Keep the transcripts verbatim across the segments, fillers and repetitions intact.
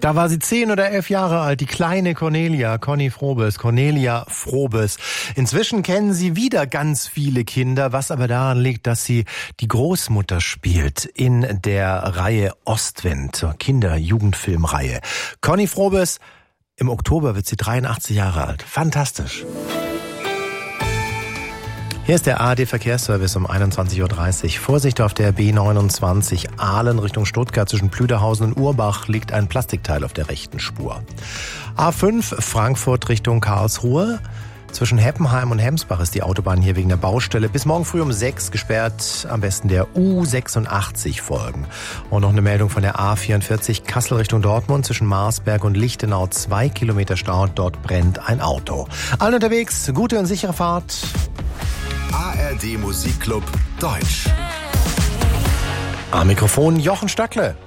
Da war sie zehn oder elf Jahre alt, die kleine Cornelia, Conny Frobes, Cornelia Frobes. Inzwischen kennen sie wieder ganz viele Kinder, was aber daran liegt, dass sie die Großmutter spielt in der Reihe Ostwind, zur Kinder-Jugendfilmreihe. Conny Frobes, im Oktober wird sie dreiundachtzig Jahre alt. Fantastisch. Hier ist der A R D-Verkehrsservice um einundzwanzig Uhr dreißig. Vorsicht auf der B neunundzwanzig Ahlen Richtung Stuttgart. Zwischen Plüderhausen und Urbach liegt ein Plastikteil auf der rechten Spur. A fünf Frankfurt Richtung Karlsruhe. Zwischen Heppenheim und Hemsbach ist die Autobahn hier wegen der Baustelle bis morgen früh um sechs gesperrt. Am besten der U sechsundachtzig folgen. Und noch eine Meldung von der A vierundvierzig Kassel Richtung Dortmund. Zwischen Marsberg und Lichtenau zwei Kilometer Stau. Dort brennt ein Auto. Allen unterwegs, gute und sichere Fahrt. A R D Musikclub Deutsch. Am Mikrofon Jochen Stöckle.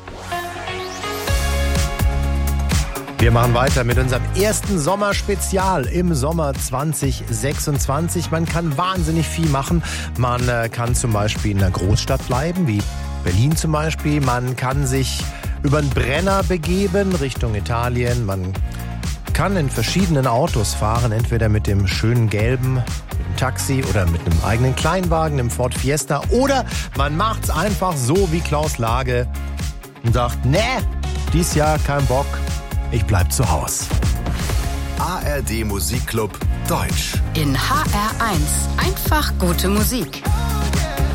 Wir machen weiter mit unserem ersten Sommerspezial im Sommer zwanzig sechsundzwanzig. Man kann wahnsinnig viel machen. Man äh, kann zum Beispiel in einer Großstadt bleiben, wie Berlin zum Beispiel. Man kann sich über den Brenner begeben Richtung Italien. Man kann in verschiedenen Autos fahren, entweder mit dem schönen gelben Taxi oder mit einem eigenen Kleinwagen, einem Ford Fiesta, oder man macht's einfach so wie Klaus Lage und sagt, nee, dies Jahr kein Bock, ich bleib zu Haus. A R D Musikclub Deutsch. In H R eins. Einfach gute Musik.